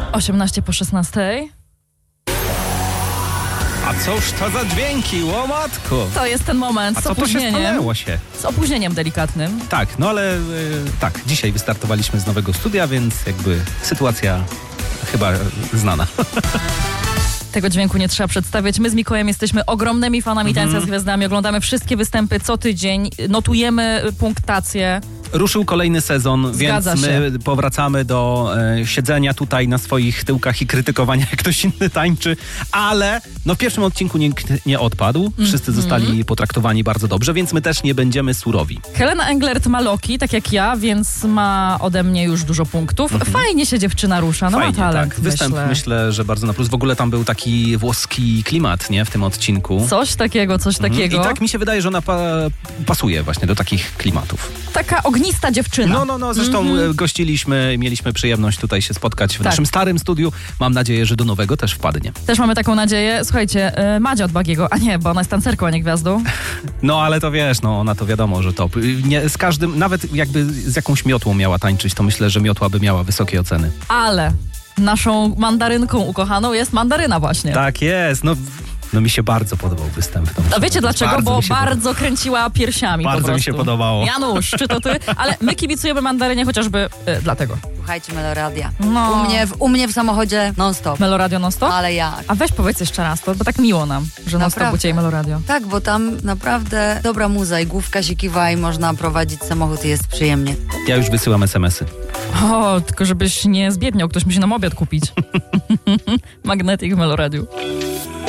18 po 16. A cóż to za dźwięki, łomatko? To jest ten moment A z co tu się opóźnieniem. stanęło się? Z opóźnieniem delikatnym. Tak, no ale tak, dzisiaj wystartowaliśmy z nowego studia, więc jakby sytuacja chyba znana. Tego dźwięku nie trzeba przedstawiać. My z Mikołajem jesteśmy ogromnymi fanami Tańca z Gwiazdami. Oglądamy wszystkie występy co tydzień. Notujemy punktację. Ruszył kolejny sezon, więc Zgadza my powracamy do siedzenia tutaj na swoich tyłkach i krytykowania, jak ktoś inny tańczy, ale no w pierwszym odcinku nikt nie odpadł. Wszyscy zostali potraktowani bardzo dobrze, więc my też nie będziemy surowi. Helena Englert ma Loki, tak jak ja, więc ma ode mnie już dużo punktów. Fajnie się dziewczyna rusza, no Fajnie, ma talent, tak. Występ myślę, że bardzo na plus. W ogóle tam był taki włoski klimat, nie? W tym odcinku. Coś takiego. I tak mi się wydaje, że ona pasuje właśnie do takich klimatów. Taka ognista dziewczyna. No, zresztą gościliśmy, mieliśmy przyjemność tutaj się spotkać w naszym starym studiu. Mam nadzieję, że do nowego też wpadnie. Też mamy taką nadzieję. Słuchajcie, Madzia od Bagiego, a nie, bo ona jest tancerką, a nie gwiazdą. No, ale to wiesz, no ona to wiadomo, że top. Nie, z każdym, nawet jakby z jakąś miotłą miała tańczyć, to myślę, że miotła by miała wysokie oceny. Ale naszą mandarynką ukochaną jest Mandaryna właśnie. Tak jest, no mi się bardzo podobał występ. A wiecie dlaczego? Bo bardzo kręciła piersiami. Bardzo mi się podobało. Janusz, czy to ty? Ale my kibicujemy Mandarynie chociażby dlatego. Słuchajcie Meloradia. No. U mnie w samochodzie non-stop. Meloradio non-stop? Ale jak? A weź powiedz jeszcze raz, bo tak miło nam, że non-stop u ciebie Meloradio. Tak, bo tam naprawdę dobra muza i główka się kiwa i można prowadzić samochód i jest przyjemnie. Ja już wysyłam SMS-y. O, tylko żebyś nie zbiedniał, ktoś musi nam obiad kupić. Magnetic w Meloradiu.